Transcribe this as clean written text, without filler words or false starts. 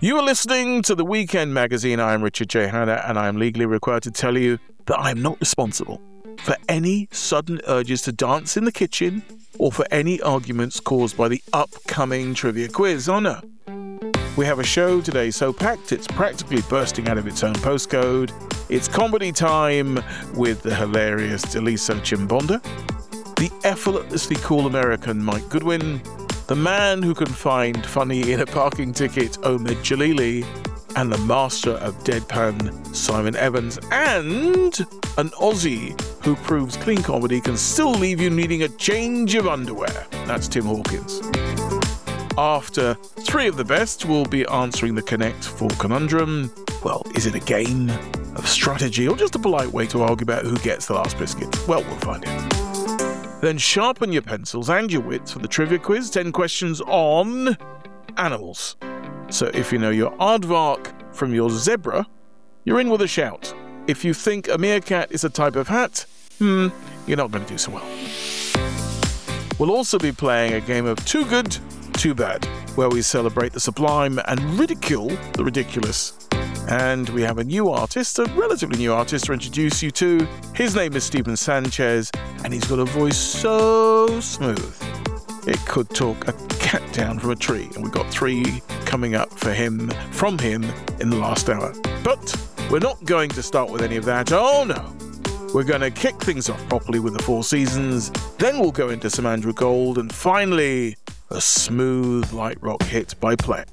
You are listening to The Weekend Magazine. I am Richard J. Hanna, and I am legally required to tell you that I am not responsible for any sudden urges to dance in the kitchen or for any arguments caused by the upcoming trivia quiz. Oh no. We have a show today so packed it's practically bursting out of its own postcode. It's comedy time with the hilarious Deliso Chimbonda, the effortlessly cool American Mike Goodwin, the man who can find funny in a parking ticket, Omid Jalili, and the master of deadpan, Simon Evans, and an Aussie who proves clean comedy can still leave you needing a change of underwear. That's Tim Hawkins. After three of the best, we'll be answering the Connect 4 conundrum. Well, is it a game of strategy or just a polite way to argue about who gets the last biscuit? Well, we'll find out. Then sharpen your pencils and your wits for the trivia quiz. 10 questions on animals. So if you know your aardvark from your zebra, you're in with a shout. If you think a meerkat is a type of hat, you're not going to do so well. We'll also be playing a game of Too Good, Too Bad, where we celebrate the sublime and ridicule the ridiculous. And we have a new artist, a relatively new artist, to introduce you to. His name is Stephen Sanchez, and he's got a voice so smooth it could talk a cat down from a tree. And we've got 3 coming up from him in the last hour. But we're not going to start with any of that. Oh no! We're going to kick things off properly with the 4 seasons. Then we'll go into some Andrew Gold, and finally, a smooth light rock hit by Pledge.